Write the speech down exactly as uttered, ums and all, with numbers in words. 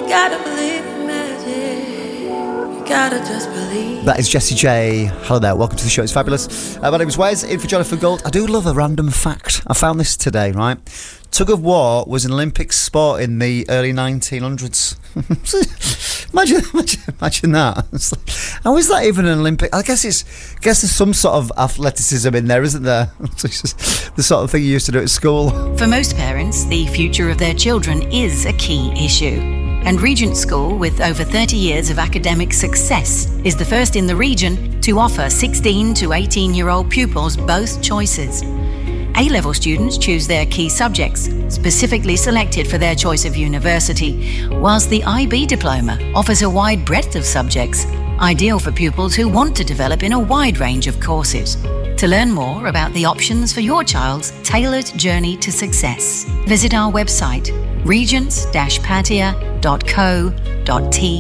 gotta believe in magic. You gotta just believe. That is Jessie J. Hello there, welcome to the show. It's fabulous. Uh, my name is Wes, in for Jonathan Gold. I do love a random fact. I found this today, right? Tug of war was an Olympic sport in the early nineteen hundreds. imagine, imagine, imagine that. It's like, how is that even an Olympic? I guess it's. I guess there's some sort of athleticism in there, isn't there? It's just the sort of thing you used to do at school. For most parents, the future of their children is a key issue. And Regent School, with over thirty years of academic success, is the first in the region to offer sixteen to eighteen-year-old pupils both choices. A-level students choose their key subjects, specifically selected for their choice of university, whilst the I B diploma offers a wide breadth of subjects, ideal for pupils who want to develop in a wide range of courses. To learn more about the options for your child's tailored journey to success, visit our website, regents dash patia dot co dot t